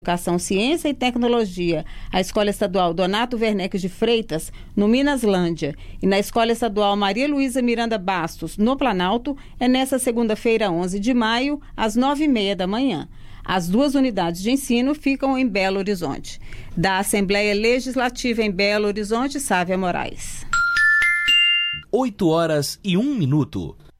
Educação, Ciência e Tecnologia, a Escola Estadual Donato Werneck de Freitas, no Minaslândia, e na Escola Estadual Maria Luísa Miranda Bastos, no Planalto, é nesta segunda-feira, 11 de maio, às 9h30 da manhã. As duas unidades de ensino ficam em Belo Horizonte. Da Assembleia Legislativa em Belo Horizonte, Sávia Moraes. 8h01.